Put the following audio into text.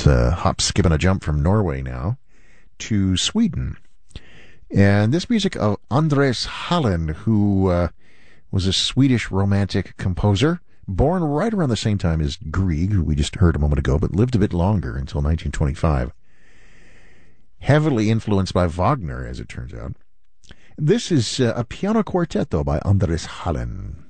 Let's hop, skip, and a jump from Norway now to Sweden. And this music of Andres Hallen, who was a Swedish romantic composer, born right around the same time as Grieg, who we just heard a moment ago, but lived a bit longer until 1925. Heavily influenced by Wagner, as it turns out. This is a piano quartet, though, by Andres Hallen.